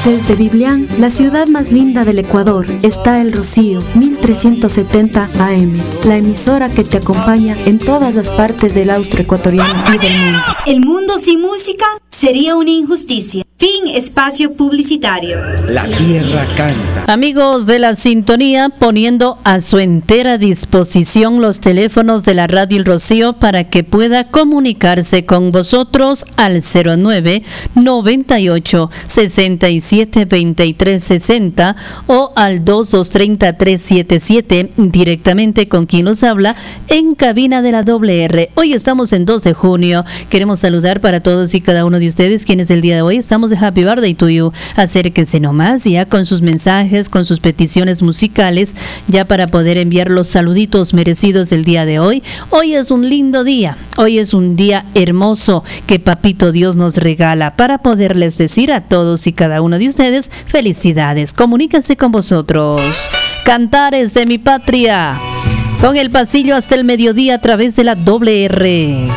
Desde Biblián, la ciudad más linda del Ecuador, está El Rocío, 1370 AM, la emisora que te acompaña en todas las partes del austro ecuatoriano y del mundo. El mundo sin música sería una injusticia. Fin espacio publicitario. La tierra canta. Amigos de la sintonía, poniendo a su entera disposición los teléfonos de la Radio El Rocío para que pueda comunicarse con vosotros al 09 98 67 23 60 o al 2230-377 directamente con quien nos habla en cabina de la WR. Hoy estamos en 2 de junio. Queremos saludar para todos y cada uno de ustedes quienes el día de hoy estamos de Happy Birthday to you. Acérquense nomás ya con sus mensajes, con sus peticiones musicales, ya para poder enviar los saluditos merecidos del día de hoy. Hoy es un lindo día, hoy es un día hermoso que Papito Dios nos regala para poderles decir a todos y cada uno de ustedes felicidades. Comuníquense con vosotros. Cantares de mi patria, con el pasillo hasta el mediodía a través de la WR.